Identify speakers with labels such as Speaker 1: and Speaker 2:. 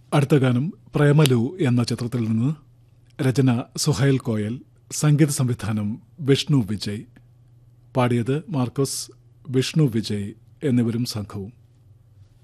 Speaker 1: അടുത്ത ഗാനം പ്രേമലു എന്ന ചിത്രത്തിൽ നിന്ന്. രചന സുഹൈൽ കോയൽ, സംഗീത സംവിധാനം വിഷ്ണു വിജയ്. പാടിയത് മാർക്കോസ്, വിഷ്ണു വിജയ് എന്നിവരും സംഘവും.